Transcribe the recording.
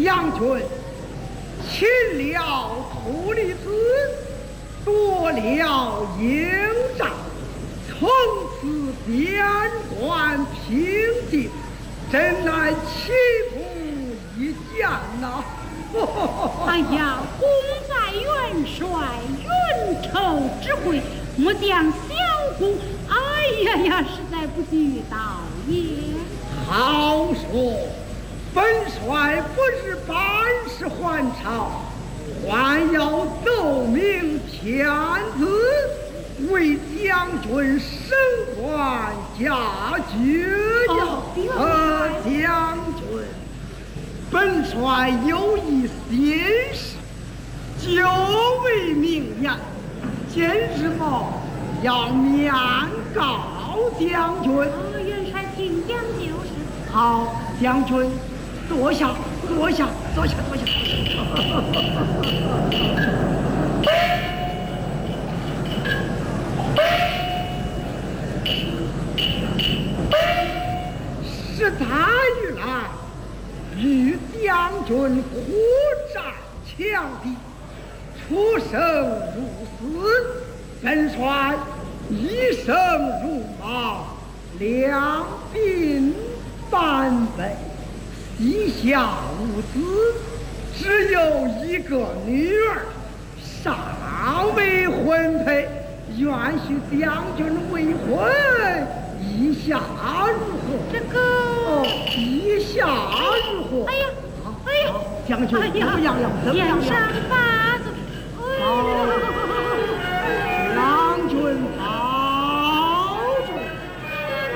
将军擒了图利子，夺了营帐，从此边关平静，真乃奇功一件呐！ 哎呀，功在元帅，运筹之会，末将小公，哎呀呀，实在不知道也。 好说，本帅不是办事还朝，还要奏明天子，为将军升官加爵呀！将军，本帅有一心事，久未明言，今日后要面告将军。 元帅请讲就是。 好，将军，坐下，坐下，坐下，坐下。是他日来与将军苦战强敌，出生入死，本帅一生如马，两鬓斑白，膝下无子，只有一个女儿，尚未婚配，愿许将军未婚，意下如何？ 这个意下如何？ 哎呀，哎呀， 将军怎么样了？怎么样了？ 上吧。